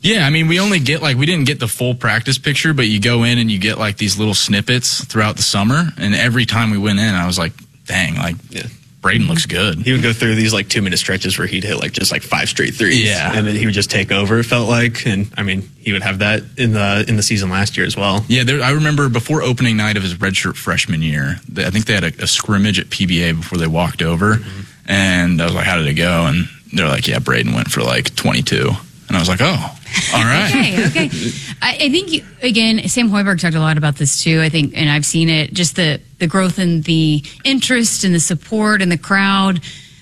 Yeah, I mean, we didn't get the full practice picture, but you go in and you get like these little snippets throughout the summer. And every time we went in, I was like, dang, Braden looks good. He would go through these 2-minute stretches where he'd hit just 5 straight threes. Yeah. And then he would just take over, it felt like. And I mean, he would have that in the season last year as well. Yeah, I remember before opening night of his redshirt freshman year, I think they had a scrimmage at PBA before they walked over. Mm-hmm. And I was like, how did it go? And they're like, yeah, Braden went for 22. And I was like, oh, all right. Okay. I think, again, Sam Hoiberg talked a lot about this too, I think, and I've seen it, just the growth in the interest and the support and the crowd.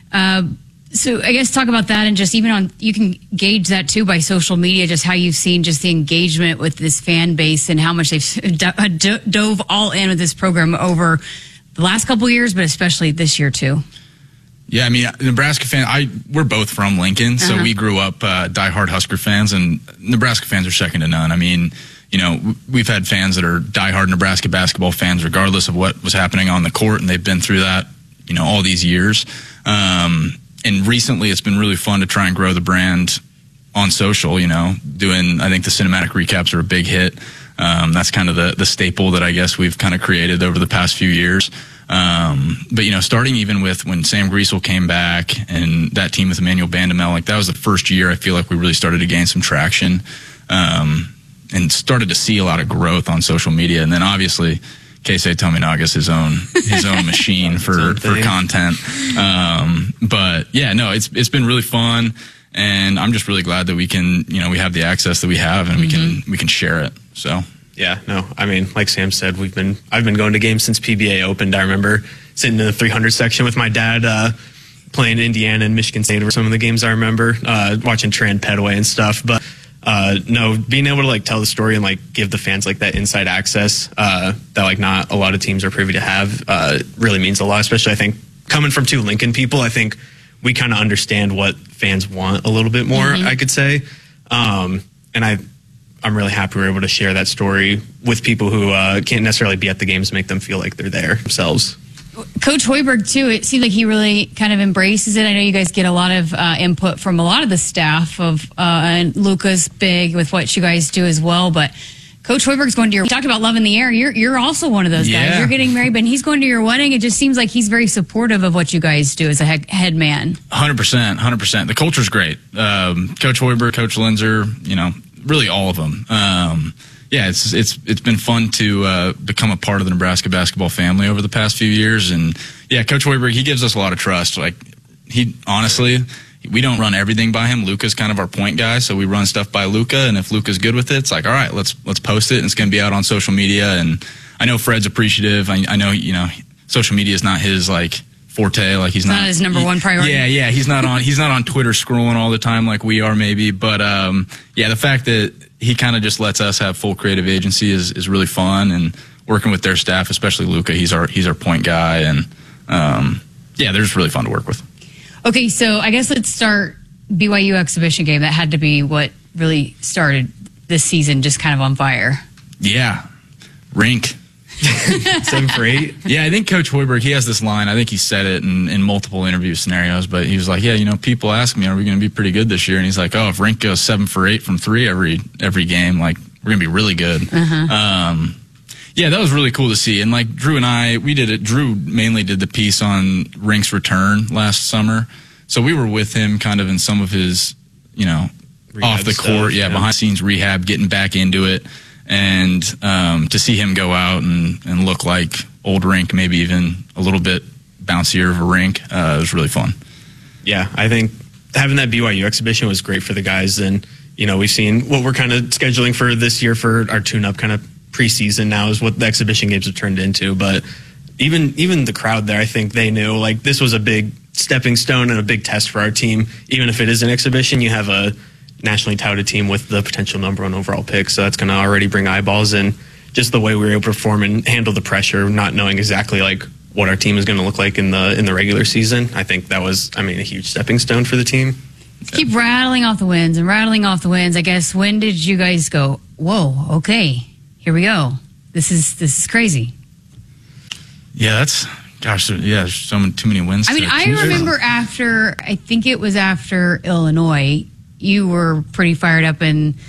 So I guess talk about that, and just even you can gauge that too by social media, just how you've seen just the engagement with this fan base and how much they've dove all in with this program over the last couple of years, but especially this year too. Yeah, I mean, Nebraska we're both from Lincoln, so we grew up diehard Husker fans, and Nebraska fans are second to none. I mean, we've had fans that are diehard Nebraska basketball fans regardless of what was happening on the court, and they've been through that, all these years. And recently it's been really fun to try and grow the brand on social, doing, I think the cinematic recaps are a big hit. That's kind of the staple that I guess we've kind of created over the past few years. But starting even with when Sam Griesel came back and that team with Emmanuel Bandamel, that was the first year I feel like we really started to gain some traction, and started to see a lot of growth on social media. And then obviously Keisei Tominaga's his own machine for content. But yeah, no, it's been really fun, and I'm just really glad that we can, we have the access that we have, and we can share it. So. Yeah, no, I mean, like Sam said, I've been going to games since PBA opened. I remember sitting in the 300 section with my dad, playing Indiana and Michigan State over some of the games I remember, watching Trent Pedway and stuff. But no, being able to tell the story and give the fans that inside access that not a lot of teams are privy to have really means a lot. Especially I think coming from two Lincoln people, I think we kind of understand what fans want a little bit more. I could say, and I'm really happy we're able to share that story with people who can't necessarily be at the games, make them feel like they're there themselves. Coach Hoiberg, too, it seems like he really kind of embraces it. I know you guys get a lot of input from a lot of the staff and Luca's big with what you guys do as well. But Coach Hoiberg's going to you talked about love in the air. You're also one of those guys. You're getting married, but he's going to your wedding. It just seems like he's very supportive of what you guys do as a head man. 100%. The culture's great. Coach Hoiberg, Coach Linzer, really all of them. Yeah, it's been fun to become a part of the Nebraska basketball family over the past few years. And yeah, Coach Hoiberg, he gives us a lot of trust. We don't run everything by him. Luca's kind of our point guy, so we run stuff by Luca. And if Luca's good with it, it's all right, let's post it, and it's going to be out on social media. And I know Fred's appreciative. I know social media is not his forte. He's not his number one priority. Yeah. He's not on Twitter scrolling all the time like we are maybe. But the fact that he kind of just lets us have full creative agency is really fun, and working with their staff, especially Luca, he's our point guy, and they're just really fun to work with. Okay, so I guess let's start BYU exhibition game. That had to be what really started this season just kind of on fire. Yeah, rink. 7 for 8. Yeah, I think Coach Hoiberg, he has this line. I think he said it in multiple interview scenarios, but he was like, yeah, people ask me, are we going to be pretty good this year? And he's like, oh, if Rink goes 7 for 8 from 3 every game, we're going to be really good. Yeah, that was really cool to see. And Drew and I, we did it. Drew mainly did the piece on Rink's return last summer. So we were with him kind of in some of his, off the court, behind the scenes rehab, getting back into it. And to see him go out and look like old Rink, maybe even a little bit bouncier of a Rink, it was really fun. Yeah, I think having that BYU exhibition was great for the guys. And, we've seen what we're kind of scheduling for this year for our tune-up kind of preseason now is what the exhibition games have turned into. But even the crowd there, I think they knew, this was a big stepping stone and a big test for our team. Even if it is an exhibition, you have a nationally touted team with the potential number 1 overall pick, so that's going to already bring eyeballs. And just the way we were able to perform and handle the pressure, not knowing exactly what our team is going to look like in the regular season, I think that was, a huge stepping stone for the team. Let's keep rattling off the wins. I guess, when did you guys go, whoa, okay, here we go, this is crazy? Yeah, there's too many wins. I remember I think it was after Illinois, you were pretty fired up, and